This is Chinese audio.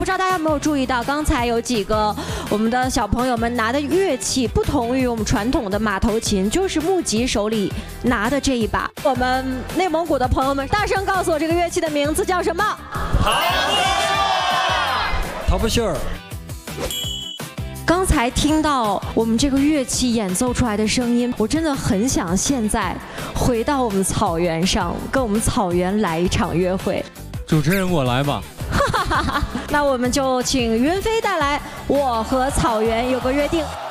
不知道大家有没有注意到，刚才有几个我们的小朋友们拿的乐器不同于我们传统的马头琴，就是木吉手里拿的这一把。我们内蒙古的朋友们，大声告诉我这个乐器的名字叫什么？ 陶布秀儿。 刚才听到我们这个乐器演奏出来的声音，我真的很想现在回到我们草原上，跟我们草原来一场约会。 主持人，我来吧。 那我们就请云飞带来《我和草原有个约定》。